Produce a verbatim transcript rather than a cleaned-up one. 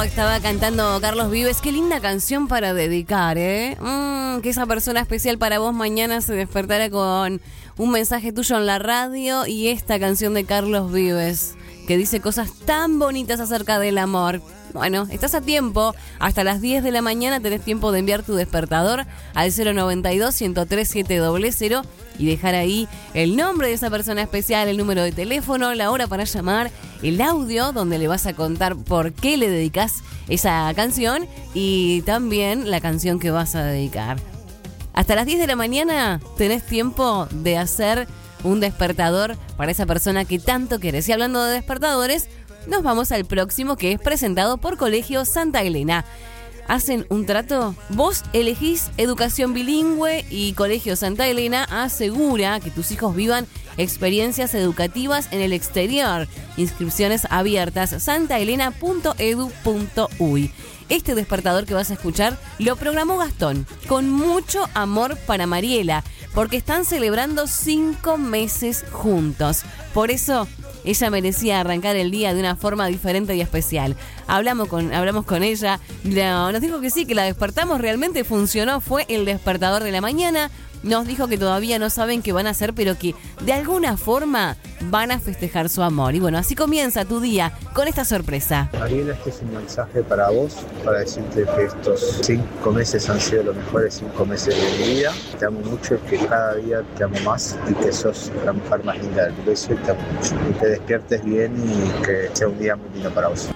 Estaba cantando Carlos Vives. Qué linda canción para dedicar, ¿eh? Mm, que esa persona especial para vos mañana se despertara con un mensaje tuyo en la radio y esta canción de Carlos Vives, que dice cosas tan bonitas acerca del amor. Bueno, estás a tiempo. Hasta las diez de la mañana tenés tiempo de enviar tu despertador al cero noventa y dos, ciento tres, siete cero cero y dejar ahí el nombre de esa persona especial, el número de teléfono, la hora para llamar, el audio donde le vas a contar por qué le dedicas esa canción y también la canción que vas a dedicar. Hasta las diez de la mañana tenés tiempo de hacer un despertador para esa persona que tanto querés. Y hablando de despertadores, nos vamos al próximo, que es presentado por Colegio Santa Elena. Hacen un trato, vos elegís educación bilingüe y Colegio Santa Elena asegura que tus hijos vivan experiencias educativas en el exterior. Inscripciones abiertas, santaelena punto edu punto uy. Este despertador que vas a escuchar lo programó Gastón con mucho amor para Mariela, porque están celebrando cinco meses juntos. Por eso ella merecía arrancar el día de una forma diferente y especial. Hablamos con, hablamos con ella, nos dijo que sí, que la despertamos, realmente funcionó, fue el despertador de la mañana. Nos dijo que todavía no saben qué van a hacer, pero que de alguna forma van a festejar su amor. Y bueno, así comienza tu día con esta sorpresa. Mariela, este es un mensaje para vos, para decirte que estos cinco meses han sido los mejores cinco meses de mi vida. Te amo mucho, que cada día te amo más y que sos la mujer más linda del beso y te amo mucho. Que te despiertes bien y que sea un día muy lindo para vos.